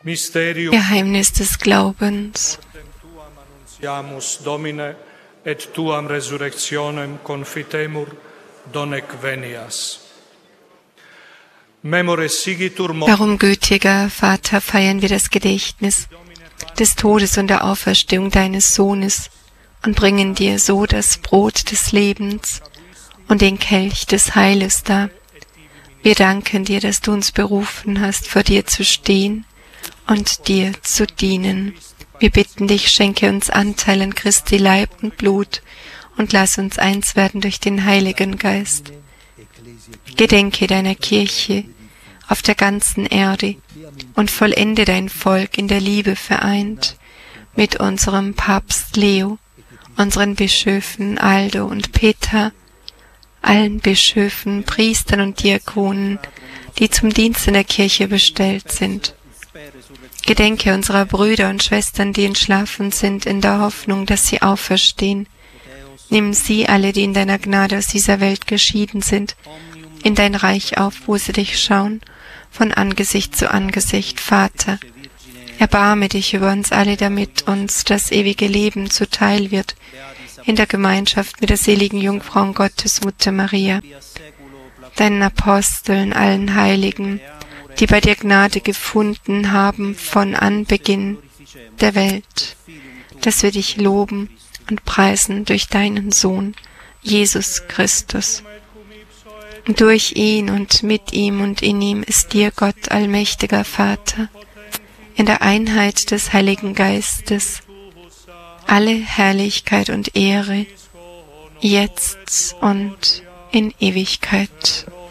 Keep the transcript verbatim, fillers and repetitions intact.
Geheimnis des Glaubens. Domine, et tuam resurrectionem confitemur, donec venias. Memore sigitur. Darum, gütiger Vater, feiern wir das Gedächtnis des Todes und der Auferstehung deines Sohnes und bringen dir so das Brot des Lebens und den Kelch des Heiles dar. Wir danken dir, dass du uns berufen hast, vor dir zu stehen und dir zu dienen. Wir bitten dich, schenke uns Anteil an Christi Leib und Blut und lass uns eins werden durch den Heiligen Geist. Gedenke deiner Kirche auf der ganzen Erde und vollende dein Volk in der Liebe vereint mit unserem Papst Leo, unseren Bischöfen Aldo und Peter, allen Bischöfen, Priestern und Diakonen, die zum Dienst in der Kirche bestellt sind. Gedenke unserer Brüder und Schwestern, die entschlafen sind, in der Hoffnung, dass sie auferstehen. Nimm sie alle, die in deiner Gnade aus dieser Welt geschieden sind, in dein Reich auf, wo sie dich schauen, von Angesicht zu Angesicht, Vater. Erbarme dich über uns alle, damit uns das ewige Leben zuteil wird, in der Gemeinschaft mit der seligen Jungfrau und Gottesmutter Maria, deinen Aposteln, allen Heiligen, die bei dir Gnade gefunden haben von Anbeginn der Welt, dass wir dich loben und preisen durch deinen Sohn, Jesus Christus. Durch ihn und mit ihm und in ihm ist dir, Gott, allmächtiger Vater, in der Einheit des Heiligen Geistes, alle Herrlichkeit und Ehre, jetzt und in Ewigkeit.